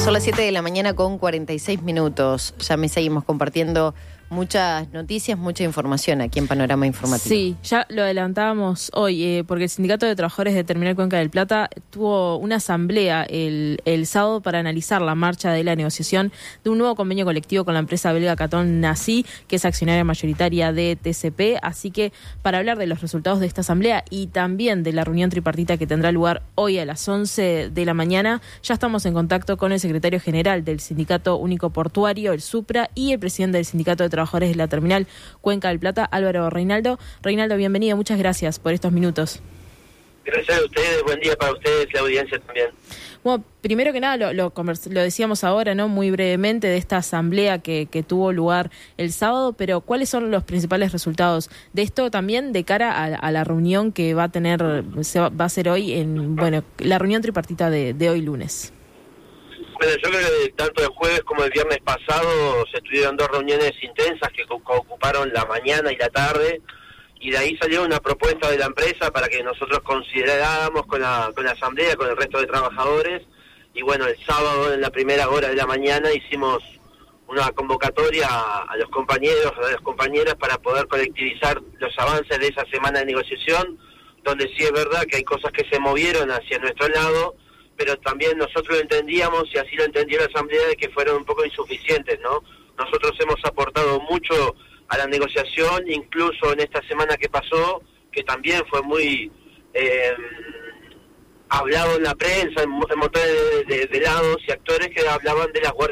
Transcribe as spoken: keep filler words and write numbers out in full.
Son las siete de la mañana con cuarenta y seis minutos. Ya me seguimos compartiendo muchas noticias, mucha información aquí en Panorama Informativo. Sí, ya lo adelantábamos hoy, eh, porque el Sindicato de Trabajadores de Terminal Cuenca del Plata tuvo una asamblea el, el sábado para analizar la marcha de la negociación de un nuevo convenio colectivo con la empresa belga Catón Nací, que es accionaria mayoritaria de T C P. Así que para hablar de los resultados de esta asamblea y también de la reunión tripartita que tendrá lugar hoy a las once de la mañana, ya estamos en contacto con el secretario general del Sindicato Único Portuario, el SUPRA, y el presidente del Sindicato de Trabajadores de la Terminal Cuenca del Plata, Álvaro Reinaldo. Reinaldo, bienvenido, muchas gracias por estos minutos. Gracias a ustedes, buen día para ustedes, la audiencia también. Bueno, primero que nada, lo, lo, lo decíamos ahora, ¿no? Muy brevemente, de esta asamblea que, que tuvo lugar el sábado, pero ¿cuáles son los principales resultados de esto también de cara a, a la reunión que va a tener, se va, va a ser hoy en, bueno, la reunión tripartita de, de hoy lunes? Bueno, yo creo que tanto el jueves como el viernes pasado se estuvieron dos reuniones intensas que ocuparon la mañana y la tarde, y de ahí salió una propuesta de la empresa para que nosotros consideráramos con la, con la asamblea, con el resto de trabajadores, y bueno, el sábado en la primera hora de la mañana hicimos una convocatoria a, a los compañeros, a las compañeras, para poder colectivizar los avances de esa semana de negociación, donde sí es verdad que hay cosas que se movieron hacia nuestro lado, pero también nosotros lo entendíamos, y así lo entendió la asamblea, de que fueron un poco insuficientes, ¿no? Nosotros hemos aportado mucho a la negociación, incluso en esta semana que pasó, que también fue muy eh, hablado en la prensa, en, en montones de, de, de lados y actores que hablaban de las guardias